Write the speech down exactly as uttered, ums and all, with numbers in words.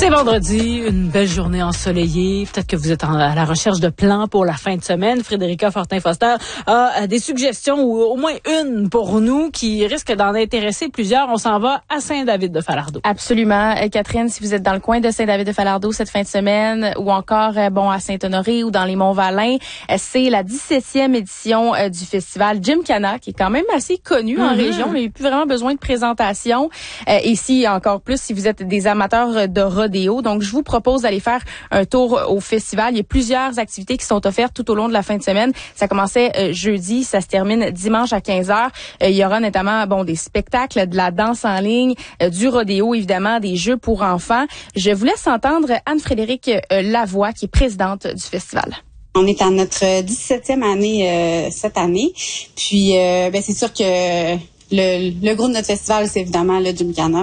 C'est vendredi, une belle journée ensoleillée. Peut-être que vous êtes en, à la recherche de plans pour la fin de semaine. Frédérica Fortin-Foster a des suggestions, ou au moins une pour nous, qui risque d'en intéresser plusieurs. On s'en va à Saint-David-de-Falardeau. Absolument. Catherine, si vous êtes dans le coin de Saint-David-de-Falardeau cette fin de semaine, ou encore bon à Saint-Honoré ou dans les Monts-Valin, c'est la dix-septième édition du festival Gymkhana, qui est quand même assez connu mm-hmm. en région. Il n'y a plus vraiment besoin de présentation. Euh, ici, encore plus, si vous êtes des amateurs de rodéo. Donc, je vous propose d'aller faire un tour au festival. Il y a plusieurs activités qui sont offertes tout au long de la fin de semaine. Ça commençait euh, jeudi, ça se termine dimanche à quinze heures. Euh, il y aura notamment bon des spectacles, de la danse en ligne, euh, du rodéo, évidemment, des jeux pour enfants. Je vous laisse entendre Anne-Frédérique euh, Lavoie, qui est présidente du festival. On est à notre dix-septième année euh, cette année. Puis, euh, ben c'est sûr que le, le gros de notre festival, c'est évidemment le Gymkhana.